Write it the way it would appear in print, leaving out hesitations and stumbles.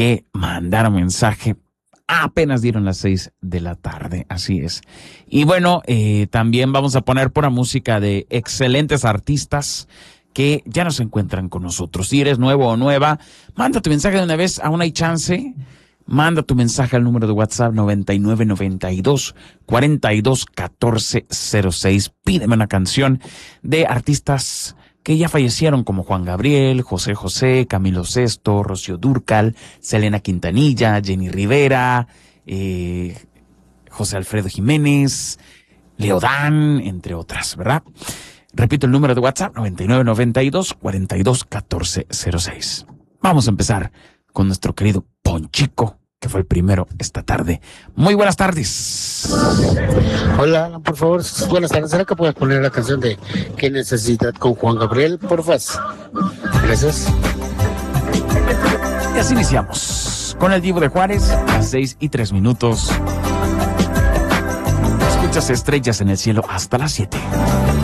que mandaron mensaje. Apenas dieron las 6 de la tarde, así es. Y bueno, también vamos a poner pura música de excelentes artistas que ya no se encuentran con nosotros. Si eres nuevo o nueva, manda tu mensaje de una vez, aún hay chance. Manda tu mensaje al número de WhatsApp 9992-421406. Pídeme una canción de artistas que ya fallecieron, como Juan Gabriel, José José, Camilo Sesto, Rocío Dúrcal, Selena Quintanilla, Jenny Rivera, José Alfredo Jiménez, Leodán, entre otras, ¿verdad? Repito el número de WhatsApp, 9992-421406. Vamos a empezar con nuestro querido Ponchico, que fue el primero esta tarde. Muy buenas tardes. Hola, Alan, por favor, buenas tardes. ¿Será que puedes poner la canción de ¿Qué necesidad con Juan Gabriel? Porfa. Gracias. Y así iniciamos con el Divo de Juárez, las 6:03. Escuchas Estrellas en el Cielo hasta las 7.